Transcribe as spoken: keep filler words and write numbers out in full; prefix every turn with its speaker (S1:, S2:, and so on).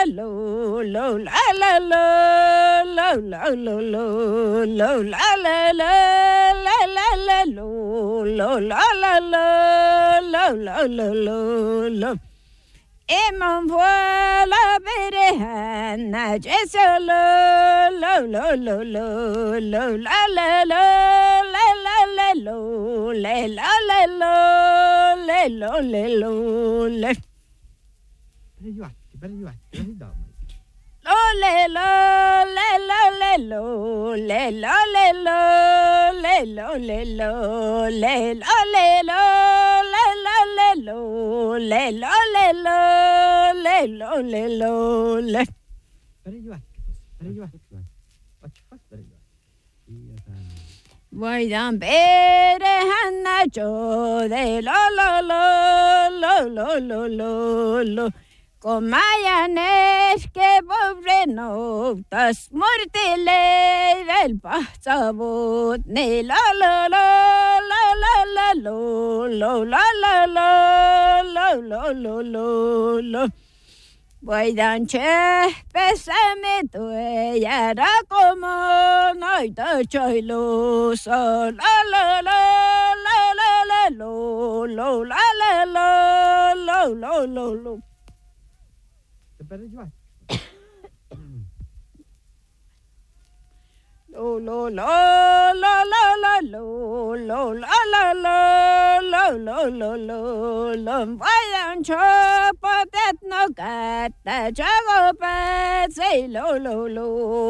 S1: lo lo la la lo lo lo lo lo lo la la la la la la lo lo la la la lo lo lo lo lo et m'envoie berehana jesa lo lo lo lo lo lo la la la la la la lo la la la lo le lo le lo le
S2: Bare juatte, bare juatte, la dama.
S1: lo le lo le lo le lo le lo le lo le lo le lo le lo le lo le lo le lo le lo le lo le lo le lo le
S2: Bare juatte, bare juatte. Vad fast bare juatte. Iya kan.
S1: Voidaan perehänä jode lo lo lo lo lo lo lo lo Komajanes ke pobre no tas mortele vel pahtsavut ne la la la la la la lo lo la la la lo lo lo lo lo Voidaan pesame tue jäädä como noita choiluso la la la la la la lo lo la la la lo lo lo lo
S2: Bare juatte.
S1: Lo lo lo lo lo lo lo lo la la la lo lo lo lo lo vayan chopatet no gata chago pat say lo lo lo